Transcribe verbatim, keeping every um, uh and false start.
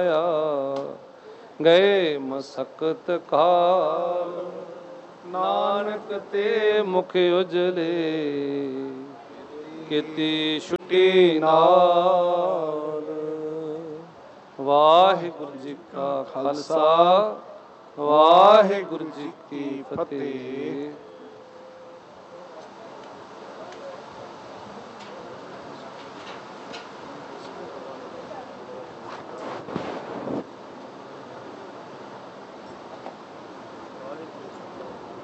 ਗਏ ਮਸਕਤ ਕਾਲ, ਨਾਨਕ ਤੇ ਮੁਖ ਉਜਲੇ, ਕੀਤੀ ਛੁੱਟੀ ਨਾਲ। ਵਾਹਿਗੁਰੂ ਜੀ ਕਾ ਖਾਲਸਾ, ਵਾਹਿਗੁਰੂ ਜੀ ਕੀ ਫਤਿਹ।